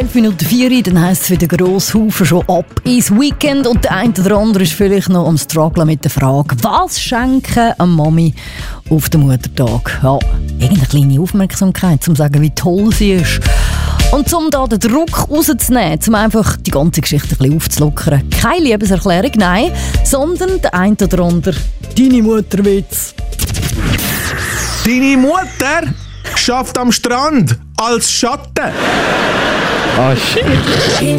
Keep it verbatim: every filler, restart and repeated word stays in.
elf Minuten vier, dann heisst es für den grossen Haufen schon ab ins Weekend. Und der eine oder andere ist vielleicht noch am Strugglen mit der Frage, was schenken eine Mami auf den Muttertag? Ja, irgendeine kleine Aufmerksamkeit, um zu sagen, wie toll sie ist. Und um da den Druck rauszunehmen, um einfach die ganze Geschichte ein bisschen aufzulockern. Keine Liebeserklärung, nein, sondern der eine oder andere «Deine Mutterwitz». Deine Mutter schafft am Strand als Schatten. Ah, shit.